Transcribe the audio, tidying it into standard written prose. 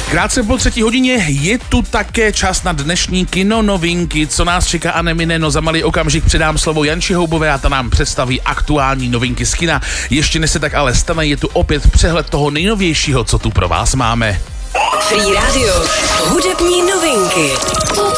Krátce po 3:00 je tu také čas na dnešní kino novinky. Co nás čeká a nemine, no za malý okamžik předám slovo Janči Houbové a ta nám představí aktuální novinky z kina. Ještě než se tak ale stane, je tu opět přehled toho nejnovějšího, co tu pro vás máme. Free Radio. Hudební novinky.